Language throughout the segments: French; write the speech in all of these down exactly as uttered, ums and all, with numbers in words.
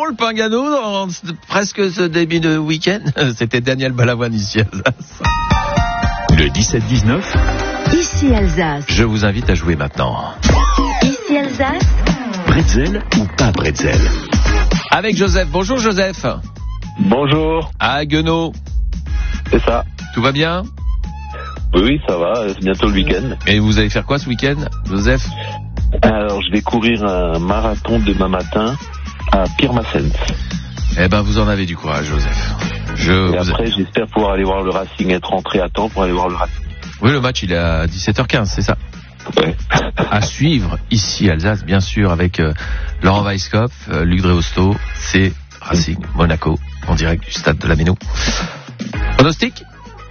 bon le Pingano dans presque ce début de week-end? C'était Daniel Balavoine ici Alsace. Le dix-sept dix-neuf. Ici Alsace. Je vous invite à jouer maintenant. Ici Alsace. Bretzel ou pas bretzel? Avec Joseph. Bonjour Joseph. Bonjour. À Guenot. C'est ça. Tout va bien? Oui, oui, ça va. C'est bientôt le week-end. Et vous allez faire quoi ce week-end, Joseph? Alors, je vais courir un marathon demain matin à Pirmasens. Eh ben, vous en avez du courage, Joseph. Je Et vous... après, j'espère pouvoir aller voir le Racing, être rentré à temps pour aller voir le Racing. Oui, le match, il est à dix-sept heures quinze, c'est ça? Ouais. À suivre ici, Alsace, bien sûr, avec euh, Laurent Weisskopf, euh, Luc Dréhosto, c'est Racing Monaco, en direct du stade de la Méno. Pronostic?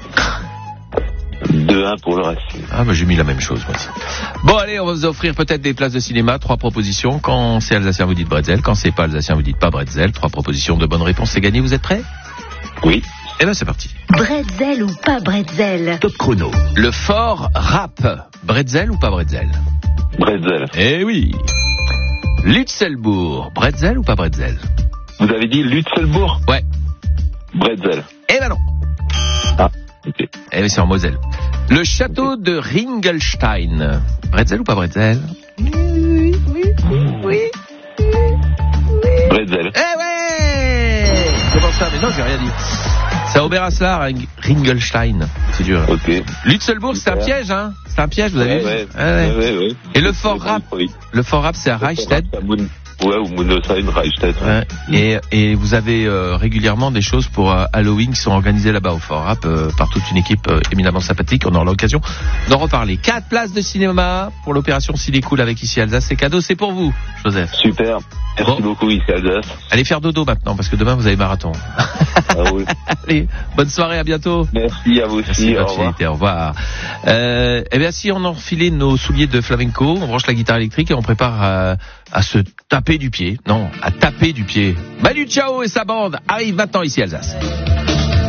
deux un pour le Racing. Ah, bah, j'ai mis la même chose, moi aussi. Bon, allez, on va vous offrir peut-être des places de cinéma. Trois propositions. Quand c'est alsacien, vous dites bretzel. Quand c'est pas alsacien, vous dites pas bretzel. Trois propositions de bonnes réponses, c'est gagné. Vous êtes prêts? Oui. Eh ben, c'est parti. Bretzel ou pas bretzel? Top chrono. Le fort rap. Bretzel ou pas bretzel? Bretzel. Eh oui. Lutzelbourg. Bretzel ou pas bretzel? Vous avez dit Lutzelbourg? Ouais. Bretzel. Eh ben non. Ah, ok. Eh ben, c'est en Moselle. Le château de Ringelstein. Bretzel ou pas bretzel? Oui, oui, oui. Bretzel. Eh ouais! Comment ça? Mais non, j'ai rien dit. C'est à Oberaslar, Ringelstein. C'est dur. Ok. Lutzelbourg, c'est un piège, hein? C'est un piège, vous avez vu? Ouais, Ah ouais. ouais, ouais, ouais. Et le fort rap? Le fort rap, c'est à Reichstett. Ouais, ou Munosheim, Reichstett. Ouais. Et, et vous avez euh, régulièrement des choses pour euh, Halloween qui sont organisées là-bas au Fort Rap euh, par toute une équipe euh, éminemment sympathique. On aura l'occasion d'en reparler. Quatre places de cinéma pour l'opération Ciné Cool avec ici Alsace. C'est cadeau, c'est pour vous, Joseph. Super. Merci Bon. beaucoup, ici Alsace. Allez faire dodo maintenant parce que demain vous avez marathon. Ah oui. Allez, bonne soirée, à bientôt. Merci à vous aussi. Merci, Au bonne revoir. fidélité, au revoir. Euh, eh bien, si on enfilait nos souliers de flamenco, on branche la guitare électrique et on prépare à, à se taper du pied. Non, à taper du pied. Manu Chao et sa bande arrivent maintenant ici Alsace.